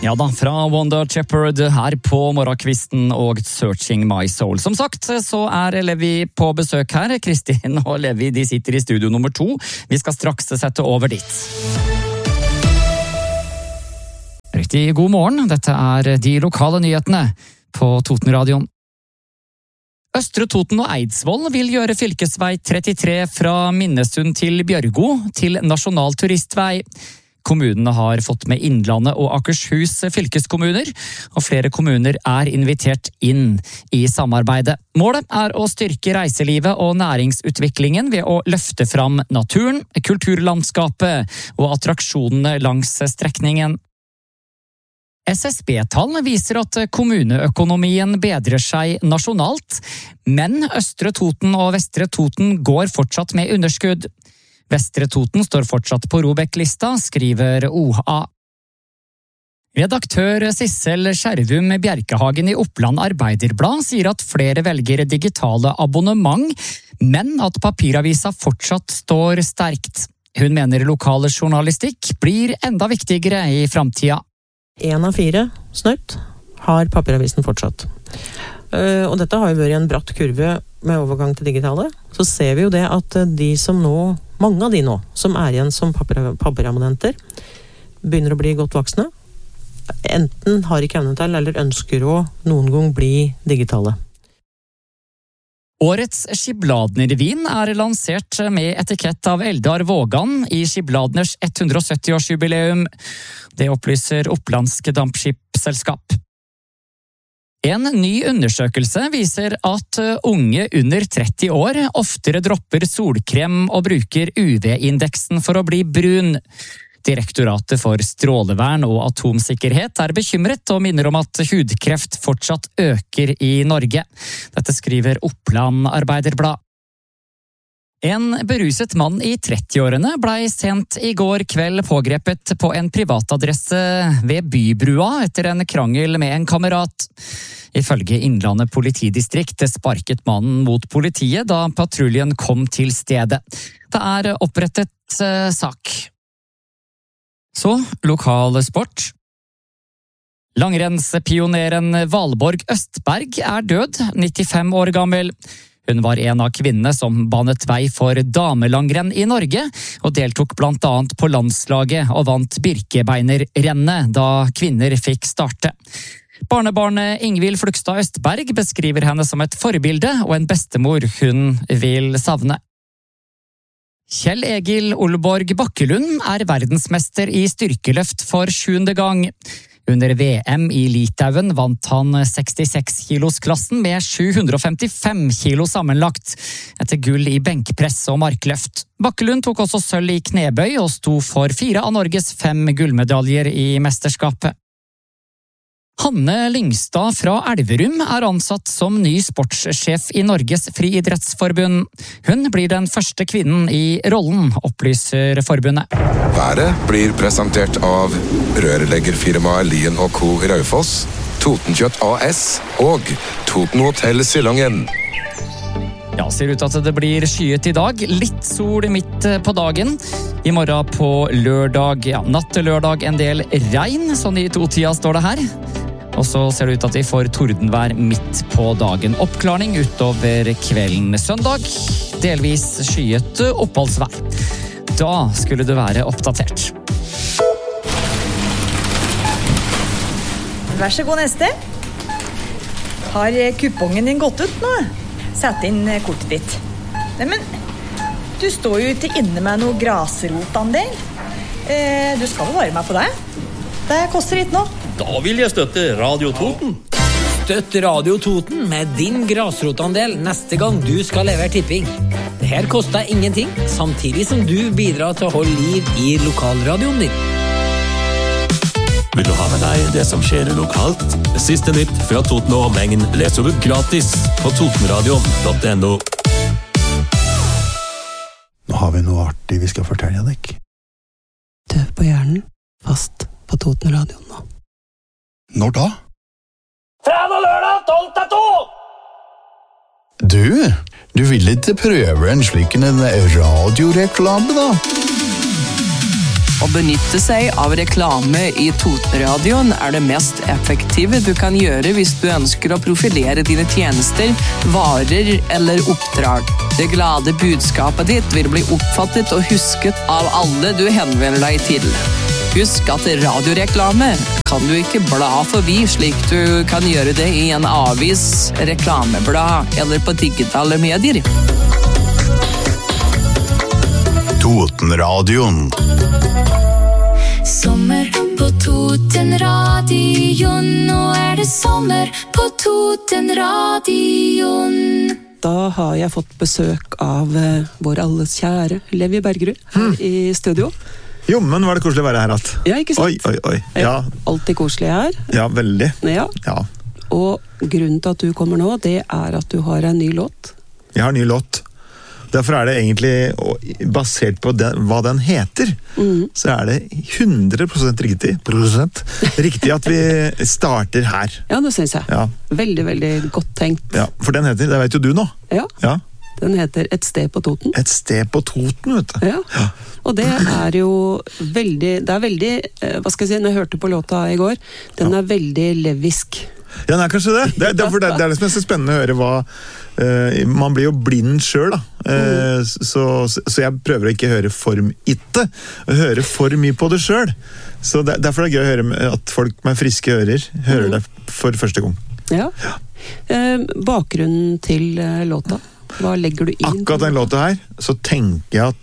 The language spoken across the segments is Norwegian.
Ja da, fra Wanda Shepherd her på morgenkvisten og Searching My Soul. Som sagt, så Levi på besøk her. Kristin og Levi, de sitter i studio nummer 2. Vi skal straks sette over dit. Riktig god morgen, dette de lokale nyhetene på Totenradioen. Østre Toten og Eidsvoll vil gjøre fylkesvei 33 fra Minnesund til Bjørgo til nasjonal turistvei. Kommunene har fått med Innlandet og Akershus fylkeskommuner, og flere kommuner invitert inn i samarbeidet. Målet å styrke reiselivet og næringsutviklingen ved å løfte fram naturen, kulturlandskapet og attraksjonene langs strekningen. SSB-tall viser at kommuneøkonomien bedrer seg nasjonalt, men Østre Toten og Vestre Toten går fortsatt med underskudd. Vestre Toten står fortsatt på ROBEK-lista, skriver OA. Redaktør Sissel Skjervum Bjerkehagen i Oppland Arbeiderblad sier at flere velger digitale abonnement, men at papiravisa fortsatt står sterkt. Hun mener lokale journalistikk blir enda viktigere i fremtiden. 1 av 4 snøtt har papiravisen fortsatt. Og dette har jo vært en bratt kurve med overgang til digitale. Så ser vi jo det at mange av de nå, som igjen som papirabonnenter, begynner å bli godt voksne. Enten har ikke evne til, eller ønsker å noen gang bli digitale. Årets Skibladnervin lansert med etikett av Eldar Vågan i Skibladners 170-årsjubileum. Det opplyser Opplandsk Dampskipselskap. En ny undersøkelse viser at unge under 30 år oftere dropper solkrem og bruker UV-indeksen for å bli brun. Direktoratet for strålevern og atomsikkerhet bekymret og minner om at hudkreft fortsatt øker i Norge. Dette skriver Oppland Arbeiderblad. En beruset mann i 30-årene ble sent i går kveld pågrepet på en privatadresse ved Bybrua etter en krangel med en kamerat. Ifølge Innlandet politidistrikt sparket mannen mot politiet da patruljen kom til stedet. Det opprettet sak. Så, lokal sport. Langrennspioneren Valborg Østberg død, 95 år gammel. Hun var en av kvinnene som banet vei for damelangrenn i Norge, og deltok blant annet på landslaget og vant Birkebeinerrennet da kvinner fikk starte. Barnebarnet Ingvild Flugstad Østberg beskriver henne som et forbilde og en bestemor hun vil savne. Kjell Egil Olborg Bakkelund verdensmester i styrkeløft for 7. gang. Under VM i Litauen vant han 66-kilosklassen med 755 kilo sammenlagt, etter gull i benkpress og markløft. Bakkelund tok også sølv i knebøy og sto for 4 av Norges 5 gullmedaljer i mesterskapet. Hanne Lyngstad fra Elverum ansatt som ny sportssjef i Norges friidrettsforbund. Hun blir den første kvinnen i rollen, opplyser forbundet. Været blir presentert av rørleggerfirmaet Lien & Co. Raufoss, Totenkjøtt AS og Toten Hotel Silongen. Ja, ser ut at det blir skyet i dag. Litt sol midt på dagen. I morgen på lørdag, natt til lørdag en del regn, sånn i 2-tida står det her. Og så ser det ut at vi får tordenvær midt på dagen. Oppklarning utover kvelden. Søndag, delvis skyet oppholdsvær. Da skulle du være oppdatert. Vær så god, neste. Har kupongen din gått ut nå? Sett inn kortet ditt. Nei, men du står jo ikke inne med noe grasrotandel. Du skal jo være med på det. Det koster litt nå. Da vil jeg støtte Radio Toten. Støtt Radio Toten med din grasrotandel neste gang du skal levere tipping. Det her koster ingenting, samtidig som du bidrar til å holde liv i lokalradioen din. Vil du ha med deg det som skjer lokalt? Siste nytt fra Toten og omegn leser du gratis på totenradion.no. Nå har vi noe artig vi skal fortelle deg. Døv på hjernen, fast på Totenradioen nå. Når da? Fredag lørdag 12-2! Du vil ikke prøve en slik radioreklame da? Å benytte seg av reklame i Totenradioen det mest effektive du kan gjøre hvis du ønsker å profilere dine tjenester, varer eller oppdrag. Det glade budskapet ditt vil bli oppfattet og husket av alle du henvender deg til. Husk at radioreklame kan du ikke bla forbi slik du kan gjøre det i en avis, reklameblad eller på digitale medier. Totenradioen. Sommer på Totenradioen, nå det sommer på Totenradioen. Da har jeg fått besøk av vår alles kjære Levi Bergerud her i studio. Jo, men var det koselig å være her alt? Ja, ikke sant? Oi. Ja. Alltid koselig her. Ja, veldig. Ja. Og grunnen til at du kommer nå, det at du har en ny låt. Jeg har en ny låt. Derfor det egentlig, basert på hva den heter, så det 100% riktig at vi starter her. Ja, det synes jeg. Ja. Veldig, veldig godt tenkt. Ja, for den heter, det vet jo du nå. Ja. Den heter Et sted på Toten. Et sted på Toten, vet du. Ja. Og det jo veldig, hva skal jeg si, når jeg hørte på låta i går, den veldig levisk. Ja, den kanskje det. Det som så spennende å høre hva, man blir jo blind selv da. Så jeg prøver å ikke høre for mye, høre for mye på det selv. Så derfor det gøy å høre at folk med friske ører hører det for første gang. Ja. Bakgrunnen til låta, hva legger du inn? Akkurat den låta her, så tenker jeg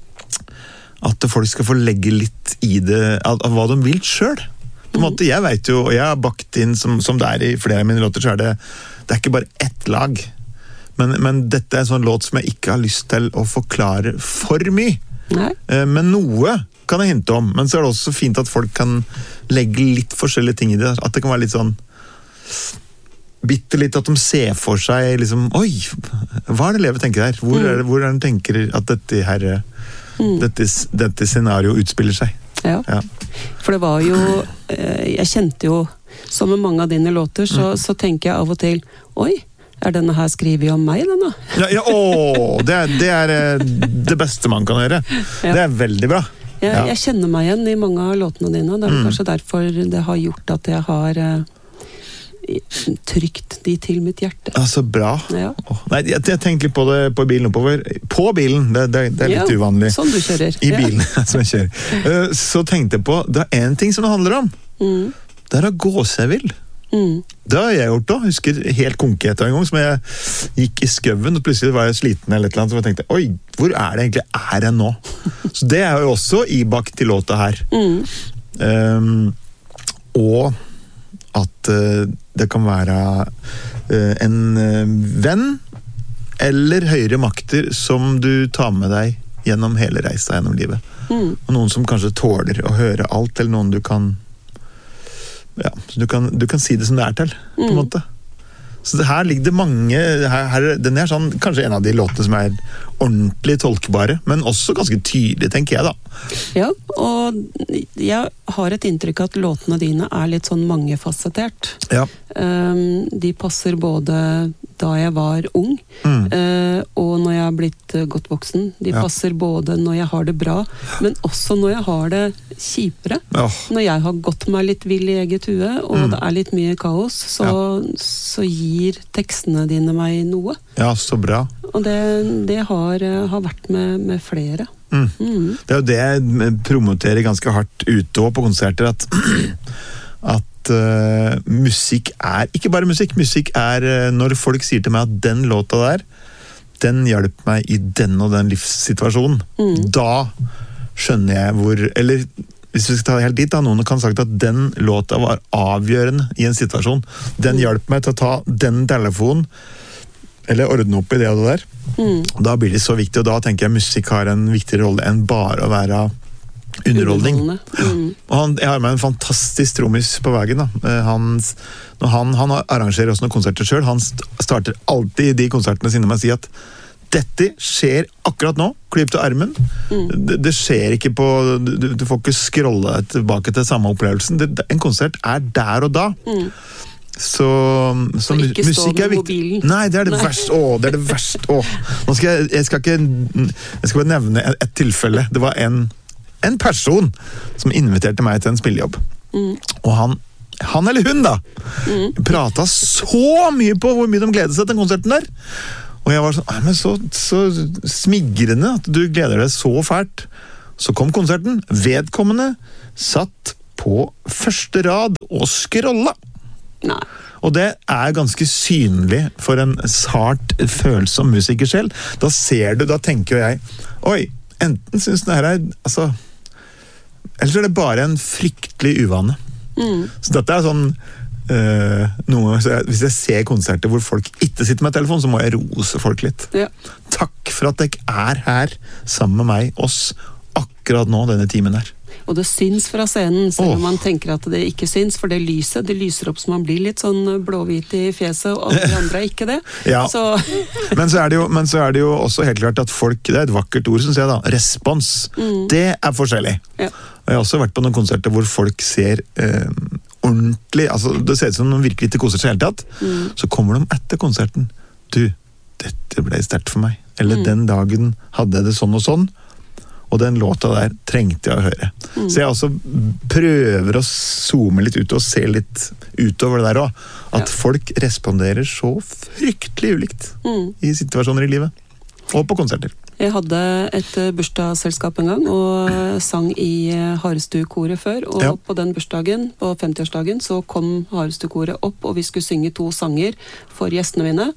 at folk skal få legge litt i det, av hva de vil selv. På en måte, jeg vet jo, og jeg har bakt inn, som det i flere av mine låter, så det ikke bare ett lag. Men dette en sånn låt som jeg ikke har lyst til å forklare for mye. Nei. Men noe kan jeg hinte om, men så det også fint at folk kan legge litt forskjellige ting i det. At det kan være litt sånn bitte litt at de ser for seg liksom, oi, hva det Levi tenker her? Hvor den tenker at dette her dette scenario utspiller seg? Ja, for det var jo jeg kjente jo, som med mange av dine låter, så tenker jeg av og til, oi, denne her skriver om meg, denne? Det det beste man kan høre. Det veldig bra. Jeg kjenner meg igjen i mange av låtene dine, det kanskje derfor det har gjort at jeg har trykt de til mitt hjerte. Ja, så bra. Ja. Nei, jeg tenkte litt på det på bilen oppover. På bilen, det litt uvanlig. Sånn du kjører. I bilen, som jeg kjører. Så tenkte jeg på, det en ting som det handler om. Det å gå seg vill. Det har jeg gjort da. Jeg husker helt konkret en gang, som jeg gikk i skøven, og plutselig var jeg sliten eller et eller annet, så jeg tenkte, oi, hvor det egentlig jeg nå? Så det jo også ibakt til låta her. Og at det kan være en venn eller høyere makter som du tar med deg gjennom hele reisa gjennom livet. Og noen som kanskje tåler å høre alt, eller noen du kan si det som det til, på en måte. Så her ligger det mange, den sånn, kanskje en av de låtene som ordentlig tolkbare, men også ganske tydelig, tenker jeg da. Ja, og jeg har et inntrykk at låtene dine litt sånn mangefasettert. Ja. De passer både da jeg var ung, og når jeg har blitt godt voksen. De passer både når jeg har det bra, men også når jeg har det kjipere. Når jeg har gått meg litt vill i eget hue, og det litt mye kaos, så gir tekstene dine meg noe. Ja, så bra. Og det har vært med flere. Det jo det jeg promoterer ganske hardt ute og på konserter, at musikk ikke bare musikk. Musikk når folk sier til meg at den låta der, den hjelper meg i den og den livssituasjonen. Da skjønner jeg eller hvis vi skal ta det helt dit da, noen kan ha sagt at den låta var avgjørende i en situasjon. Den hjelper meg til å ta den telefonen, eller ordne opp i det og det der. Da blir det så viktig, og da tenker jeg musikk har en viktigere rolle enn bare å være underholdning. Og jeg har med en fantastisk trommis på veien da. Han arrangerer også noen konserter selv. Han starter alltid de konsertene sine med å si at dette skjer akkurat nå, klipp til armen. Det skjer ikke på, du får ikke scrolle tilbake til samme opplevelsen. En konsert der og da. Så ikke musikk stå med viktig. mobilen. Nei, det det verste. Det det verste. Nå skal jeg skal bare nevne et tilfelle. Det var en en person som inviterte meg til en spillejobb. Og han eller hun da, pratet så mye på hvor mye de gledet seg til den konserten der. Og jeg var sånn, men så smigrende at du gleder deg så fælt. Så kom konserten, vedkommende satt på første rad og scrolla. Nei. Og det er ganske synlig for en sart følsom musiker selv. Da tenker jeg, oi, enten synes den her altså, eller så er det bare en fryktelig uvane. Så dette er sånn, hvis jeg ser konserter hvor folk ikke sitter med telefon, så må jeg rose folk litt. Ja. Takk for at dere er her sammen med meg, oss, akkurat nå, denne timen her. Og det syns fra scenen, selv om man tenker at det ikke syns, for det lyser opp så man blir litt sånn blåhvit i fjeset, og alle de andre er ikke det. Ja. Så... men så er det jo også helt klart at folk, det er et vakkert ord som sier da, respons. Det er forskjellig. Ja. Og jeg har også vært på noen konserter hvor folk ser ordentlig, altså det ser ut som de virkelig ikke koser seg helt tatt, så kommer de etter konserten. Du, dette ble sterkt for meg. Eller den dagen hadde jeg det sånn og sånn. Og den låta der trengte jeg å høre. Så jeg også prøver å zoome litt ut og se litt utover det der også. At folk responderer så fryktelig ulikt i situasjoner i livet. Og på konserter. Jeg hadde et bursdagsselskap en gang, og sang i Harestu-koret før, og på den bursdagen, på 50-årsdagen, så kom Harestu-koret opp, og vi skulle synge 2 sanger for gjestene mine.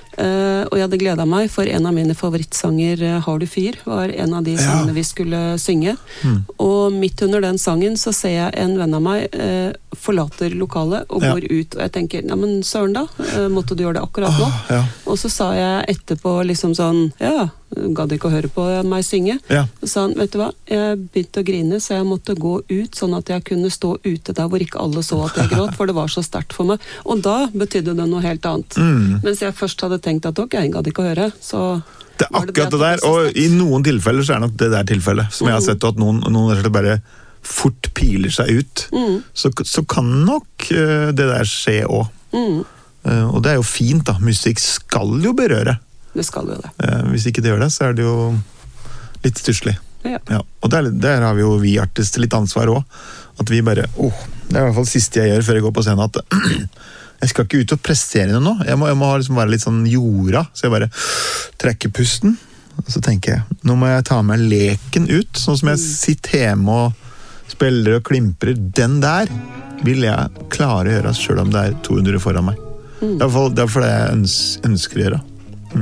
Og jeg hadde gledet meg, for en av mine favorittsanger, Har du fyr, var en av de sangene vi skulle synge. Og midt under den sangen så ser jeg en venn av meg forlater lokalet og går ut, og jeg tenker, ja, men søren da, måtte du gjøre det akkurat nå? Og så sa jeg etterpå liksom sånn, gadd ikke å høre på meg synge. Så sa han, vet du hva, jeg begynte å grine, så jeg måtte gå ut, sånn at jeg kunne stå ute der hvor ikke alle så at jeg gråt, for det var så sterkt for meg. Og da betydde det noe helt annet. Mens jeg først hadde tenkt at ok, jeg gadd ikke å høre, så... Det er akkurat det der, og i noen tilfeller så er nok det der tilfellet, som jeg har sett at noen bare fort piler seg ut, så kan nok det der skje også. Og det er jo fint da, musikk skal jo berøre. Det skal jo det. Hvis ikke det gjør det, så er det jo litt stusslig. Ja. Og der har vi jo vi artister litt ansvar også. At vi bare, det er i hvert fall det siste jeg gjør før jeg går på scenen, at jeg skal ikke ut og prestere noe nå. Jeg må liksom være litt sånn jorda, så jeg bare trekker pusten. Og så tenker jeg, nå må jeg ta med leken ut, sånn som jeg sitter hjemme og spiller og klimprer. Den der vil jeg klare å gjøre, selv om det er 200 foran meg. Det er derfor det jeg ønsker å gjøre.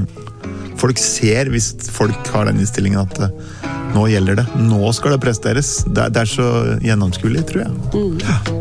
Folk ser, hvis folk har den innstillingen at nå gjelder det, nå skal det presteres. Det er så gjennomskuelig, tror jeg.